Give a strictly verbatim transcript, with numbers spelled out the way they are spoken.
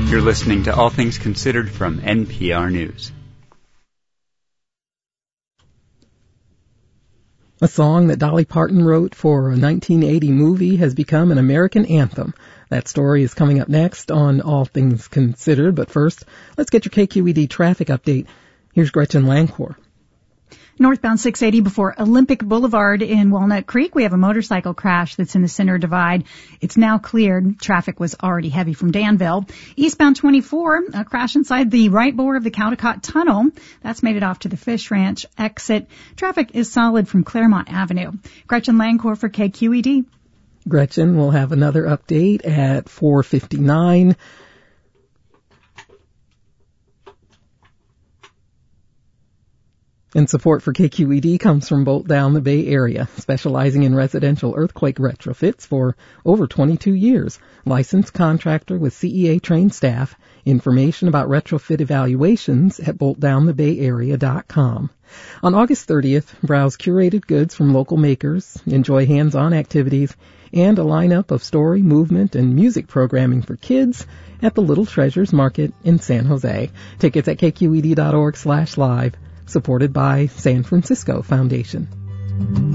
You're listening to All Things Considered from N P R News. A song that Dolly Parton wrote for a nineteen eighty movie has become an American anthem. That story is coming up next on All Things Considered, but first, let's get your K Q E D traffic update. Here's Gretchen Lancor. Northbound six eighty before Olympic Boulevard in Walnut Creek, we have a motorcycle crash that's in the center divide. It's now cleared. Traffic was already heavy from Danville. Eastbound twenty-four, a crash inside the right bore of the Caldecott Tunnel. That's made it off to the Fish Ranch exit. Traffic is solid from Claremont Avenue. Gretchen Lancor for K Q E D. Gretchen will have another update at four fifty-nine. And support for K Q E D comes from Bolt Down the Bay Area, specializing in residential earthquake retrofits for over twenty-two years. Licensed contractor with C E A-trained staff. Information about retrofit evaluations at bolt down the bay area dot com. On August thirtieth, browse curated goods from local makers, enjoy hands-on activities, and a lineup of story, movement, and music programming for kids at the Little Treasures Market in San Jose. Tickets at k q e d dot org slash live. Supported by San Francisco Foundation.